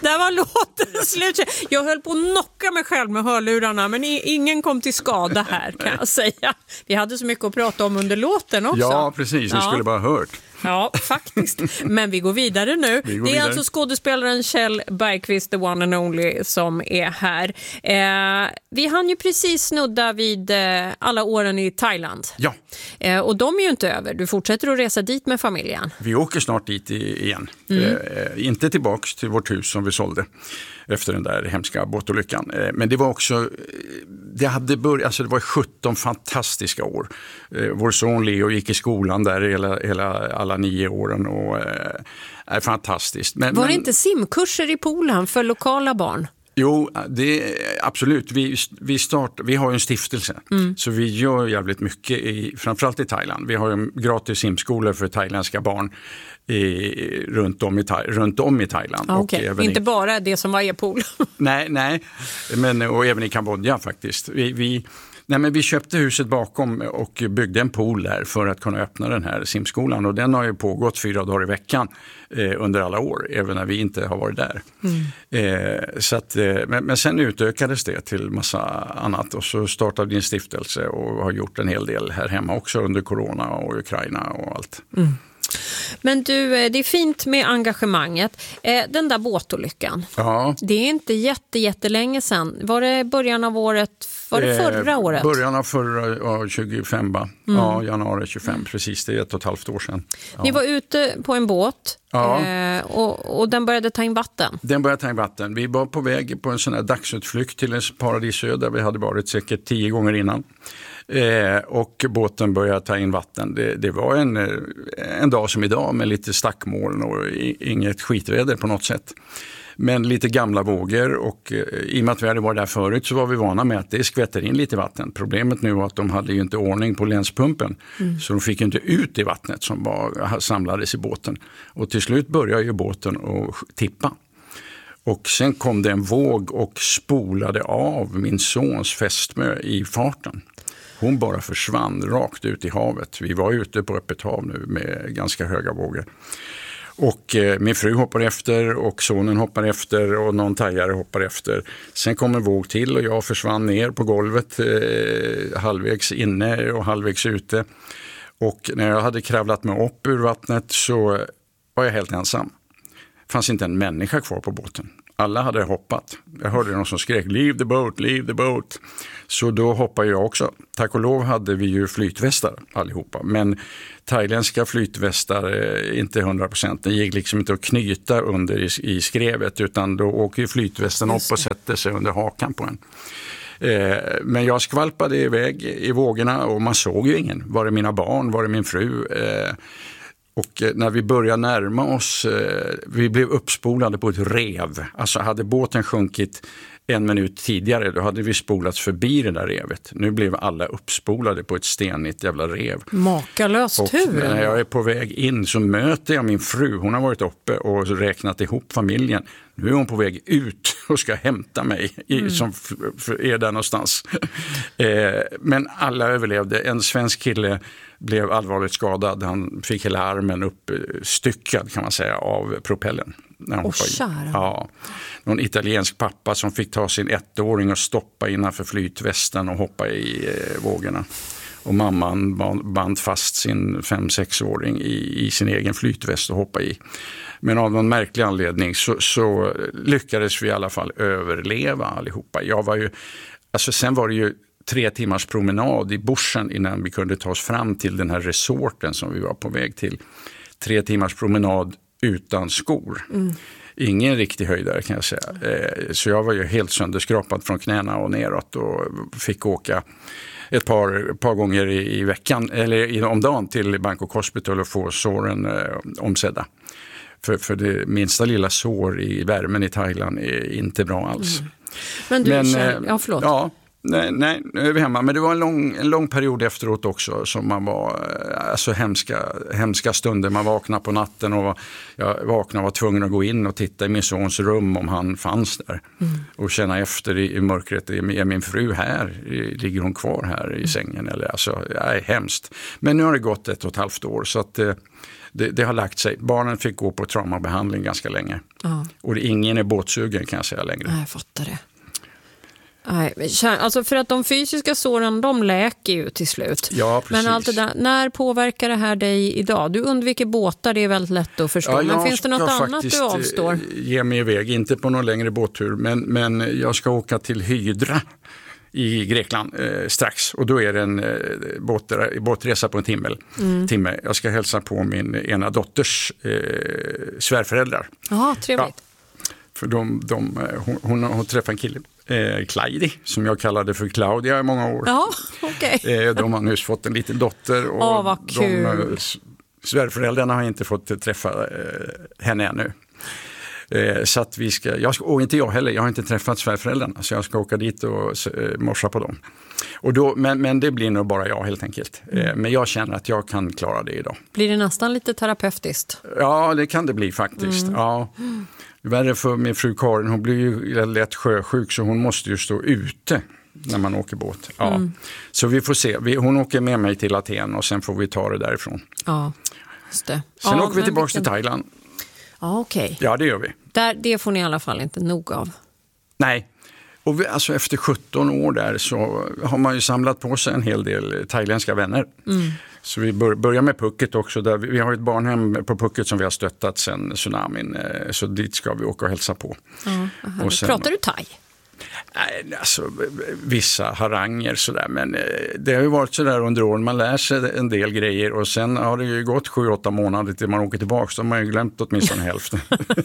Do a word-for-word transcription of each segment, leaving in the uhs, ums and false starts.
Där var låten slut. Jag höll på att knocka mig själv med hörlurarna, men ingen kom till skada här, kan jag säga. Vi hade så mycket att prata om under låten också. Ja, precis. Ni ja. skulle bara ha hört. Ja, faktiskt. Men vi går vidare nu. Går det är vidare. alltså skådespelaren Kjell Bergqvist, the one and only, som är här. Eh, vi hann ju precis snudda vid eh, alla åren i Thailand. Ja. Eh, och de är ju inte över. Du fortsätter att resa dit med familjen. Vi åker snart dit i, igen. Mm. Eh, inte tillbaks till vårt hus som vi sålde efter den där hemska båtolyckan. Eh, men det var också, det hade börjat, alltså det var sjutton fantastiska år. Eh, vår son Leo gick i skolan där hela, hela alla nio åren och eh, är fantastiskt. Men, var det men, inte simkurser i poolen för lokala barn? Jo, det absolut. Vi, vi, start, vi har ju en stiftelse, mm. så vi gör jävligt mycket, i, framförallt i Thailand. Vi har ju gratis simskolor för thailändska barn i, runt, om i, runt om i Thailand. Ah, okay. och inte i, bara det som var e-pool. nej, nej. Men, och även i Kambodja faktiskt. Vi... vi Nej, men vi köpte huset bakom och byggde en pool där för att kunna öppna den här simskolan. Och den har ju pågått fyra dagar i veckan eh, under alla år, även när vi inte har varit där. Mm. Eh, så att, eh, men, men sen utökades det till massa annat och så startade vi en stiftelse och har gjort en hel del här hemma också under corona och Ukraina och allt. Mm. Men du, det är fint med engagemanget. Den där båtolyckan, ja. det är inte jätte, jättelänge sedan. Var det början av året? Var det förra eh, året? Början av förra, ja, tjugofem, mm. ja, januari tjugofem, precis, det är ett och ett halvt år sedan. Ja. Ni var ute på en båt ja. eh, och, och den började ta in vatten. Den började ta in vatten. Vi var på väg på en sån här dagsutflykt till en paradisö där vi hade varit säkert tio gånger innan. Eh, och båten började ta in vatten. Det, det var en, en dag som idag med lite stackmoln och inget skitväder på något sätt. Men lite gamla vågor och eh, i och med att vi hade varit där förut så var vi vana med att det skvätter in lite vatten. Problemet nu var att de hade ju inte ordning på länspumpen mm. så de fick ju inte ut i vattnet som var, samlades i båten. Och till slut började ju båten att tippa. Och sen kom det en våg och spolade av min sons fästmö i farten. Hon bara försvann rakt ut i havet. Vi var ute på öppet hav nu med ganska höga vågor. Och eh, min fru hoppar efter och sonen hoppar efter och någon tajare hoppar efter. Sen kom en våg till och jag försvann ner på golvet eh, halvvägs inne och halvvägs ute. Och när jag hade kravlat mig upp ur vattnet så var jag helt ensam. Det fanns inte en människa kvar på båten. Alla hade hoppat. Jag hörde någon som skrek leave the boat, leave the boat. Så då hoppade jag också. Tack och lov hade vi ju flytvästar allihopa. Men thailändska flytvästar är inte hundra procent. Det gick liksom inte att knyta under i, i skrevet utan då åker ju flytvästen upp och sätter sig under hakan på en. Eh, men jag skvalpade iväg i vågorna och man såg ju ingen. Var det mina barn, var det min fru? Eh, Och när vi började närma oss, vi blev uppspolade på ett rev. Alltså hade båten sjunkit en minut tidigare, då hade vi spolats förbi det där revet. Nu blev alla uppspolade på ett stenigt jävla rev. Makalöst och tur. När jag är på väg in så möter jag min fru. Hon har varit uppe och räknat ihop familjen. Nu är hon på väg ut och ska hämta mig i, mm. som f- f- är där någonstans. eh, men alla överlevde. En svensk kille blev allvarligt skadad. Han fick hela armen uppstyckad kan man säga av propellen. Åh, kära. Ja, någon italiensk pappa som fick ta sin ettåring och stoppa innanför flytvästen och hoppa i eh, vågorna. Och mamman band fast sin fem-sexåring i, i sin egen flytväst och hoppa i. Men av någon märklig anledning så, så lyckades vi i alla fall överleva allihopa. Jag var ju, alltså sen var det ju tre timmars promenad i bushen innan vi kunde ta oss fram till den här resorten som vi var på väg till. Tre timmars promenad utan skor. Mm. Ingen riktig höjdare kan jag säga. Så jag var ju helt sönderskrapad från knäna och neråt och fick åka ett par, par gånger i, i veckan eller om dagen till Bangkok Hospital och få såren eh, omsedda. För, för det minsta lilla sår i värmen i Thailand är inte bra alls. Mm. Men du, Men, känner, ja förlåt. Ja, nej, nej, nu är vi hemma. Men det var en lång, en lång period efteråt också som man var, alltså hemska, hemska stunder. Man vaknade på natten och jag vaknade och var tvungen att gå in och titta i min sons rum om han fanns där. Mm. Och känna efter i, i mörkret, är min fru här? Ligger hon kvar här i sängen? Eller, alltså, det är hemskt. Men nu har det gått ett och ett halvt år så att det, det har lagt sig. Barnen fick gå på traumabehandling ganska länge. Ja. Och det, ingen är båtsugen kan jag säga längre. Nej, jag fattar det. Nej, alltså för att de fysiska såren, de läker ju till slut. Ja, precis. Men allt det där, när påverkar det här dig idag? Du undviker båtar, det är väldigt lätt att förstå. Ja, men finns det något annat du avstår? Jag ska faktiskt ge mig iväg, inte på någon längre båttur, men, men jag ska åka till Hydra i Grekland eh, strax. Och då är det en eh, båt, båtresa på en timme. Mm. timme. Jag ska hälsa på min ena dotters eh, svärföräldrar. Jaha, trevligt. Ja. För de, de, hon, hon har träffat en kille, eh, Clyde, som jag kallade för Claudia i många år. Ja, okay. eh, de har nyss fått en liten dotter. Och Åh, vad kul. De, svärföräldrarna har inte fått träffa eh, henne ännu. Eh, så att vi ska, jag ska, och inte jag heller, jag har inte träffat svärföräldrarna, så jag ska åka dit och eh, morsa på dem. Och då, men, men det blir nog bara jag helt enkelt. Mm. Eh, men jag känner att jag kan klara det idag. Blir det nästan lite terapeutiskt? Ja, det kan det bli faktiskt. Mm. Ja. Värre för min fru Karin, hon blir ju lätt sjösjuk så hon måste ju stå ute när man åker båt. Ja. Mm. Så vi får se, vi, hon åker med mig till Aten och sen får vi ta det därifrån. Ja, just det. Sen ja, åker vi tillbaka vilken... till Thailand. Ja, okej. Okay. Ja, det gör vi. Där, det får ni i alla fall inte nog av. Nej, och vi, alltså efter sjutton år där så har man ju samlat på sig en hel del thailändska vänner. Mm. Så vi bör, börjar med Phuket också. Där vi, vi har ett barnhem på Phuket som vi har stöttat sedan tsunamin. Så dit ska vi åka och hälsa på. Ja, och sen, pratar du thai? Nej, alltså vissa haranger sådär. Men det har ju varit sådär under åren. Man lär sig en del grejer och sen har det ju gått sju åtta månader till man åker tillbaka. Så har man ju glömt åtminstone hälften.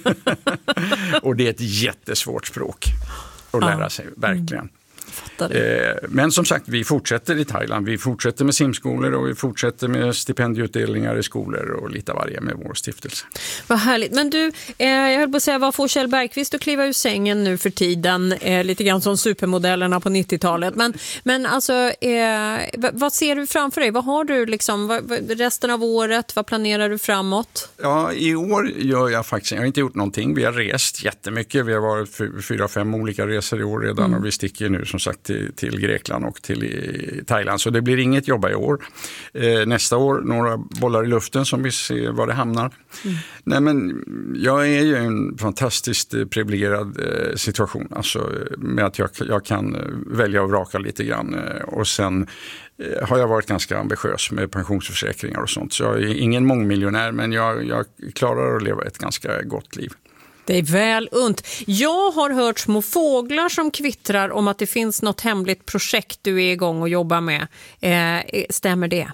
Och det är ett jättesvårt språk att lära ja. sig, verkligen. Mm. Men som sagt, vi fortsätter i Thailand. Vi fortsätter med simskolor och vi fortsätter med stipendieutdelningar i skolor och lite av varje med vår stiftelse. Vad härligt. Men du, eh, jag höll på att säga, vad får Kjell Bergqvist att kliva ur sängen nu för tiden? Eh, lite grann som supermodellerna på nittiotalet. Men, men alltså, eh, vad ser du framför dig? Vad har du liksom, vad, resten av året? Vad planerar du framåt? Ja, i år gör jag faktiskt, jag har inte gjort någonting. Vi har rest jättemycket. Vi har varit fyra, fem olika resor i år redan mm. och vi sticker nu som sagt till, till Grekland och till i Thailand. Så det blir inget jobba i år. Eh, nästa år några bollar i luften som vi ser var det hamnar. Mm. Nej, men jag är ju en fantastiskt privilegierad eh, situation. Alltså med att jag, jag kan välja och vraka lite grann. Eh, och sen eh, har jag varit ganska ambitiös med pensionsförsäkringar och sånt. Så jag är ingen mångmiljonär men jag, jag klarar att leva ett ganska gott liv. Det är väl unt. Jag har hört små fåglar som kvittrar om att det finns något hemligt projekt du är igång och jobbar med. Eh, stämmer det?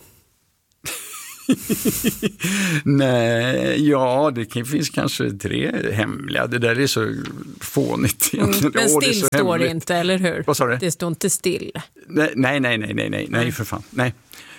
Nej, ja, det finns kanske tre hemliga. Det där är så fånigt egentligen. Mm, men still oh, står det inte, eller hur? Vad sa du? Det står inte still. Nej, nej, nej, nej, nej, nej, nej för fan. Nej.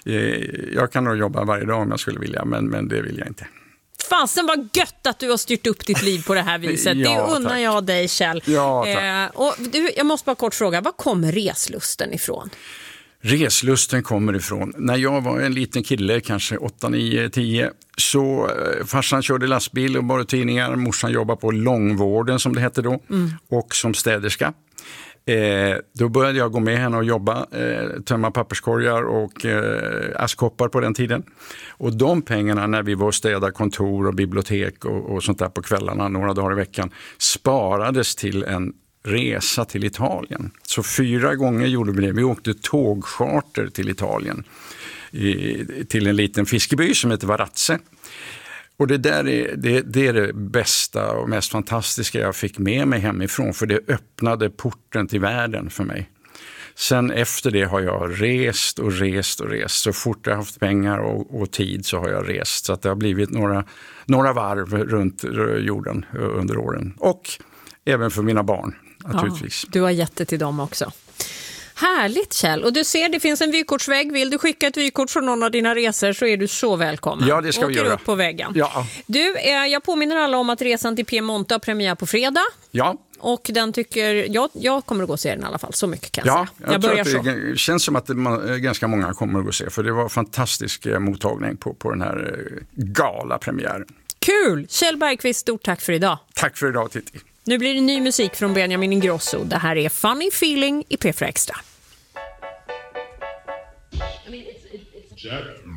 Jag kan nog jobba varje dag om jag skulle vilja, men, men det vill jag inte. Fasen vad gött att du har styrt upp ditt liv på det här viset. Ja, det undrar tack. jag dig, Kjell. Ja, eh, och du, jag måste bara kort fråga, var kommer reslusten ifrån? Reslusten kommer ifrån. När jag var en liten kille, kanske åtta, nio, tio, så eh, farsan körde lastbil och bara tidningar. Morsan jobbade på långvården som det hette då mm. och som städerska. Eh, då började jag gå med henne och jobba, eh, tömma papperskorgar och eh, askkoppar på den tiden. Och de pengarna när vi var och städade kontor och bibliotek och, och sånt där på kvällarna några dagar i veckan sparades till en resa till Italien. Så fyra gånger gjorde vi det. Vi åkte tågcharter till Italien i, till en liten fiskeby som heter Varazze. Och det där är det, det är det bästa och mest fantastiska jag fick med mig hemifrån, för det öppnade porten till världen för mig. Sen efter det har jag rest och rest och rest. Så fort jag har haft pengar och, och tid så har jag rest. Så att det har blivit några, några varv runt jorden under åren. Och även för mina barn naturligtvis. Ja, du har gett det till dem också. Härligt, Kjell. Och du ser, det finns en vykortsvägg. Vill du skicka ett vykort från någon av dina resor så är du så välkommen. Ja, det ska vi göra. Åker upp på väggen. Ja. Du, eh, jag påminner alla om att resan till Piemonte har premiär på fredag. Ja. Och den tycker, jag, jag kommer att gå och se den i alla fall, så mycket kan ja, jag säga. Jag, jag börjar tror att så. Det känns som att det, man, ganska många kommer att gå och se, för det var fantastisk mottagning på, på den här gala-premiären. Kul! Kjell Bergqvist, stort tack för idag. Tack för idag, Titti. Nu blir det ny musik från Benjamin Ingrosso. Det här är Funny Feeling i P fyra Extra. I mean, it's, it's, it's...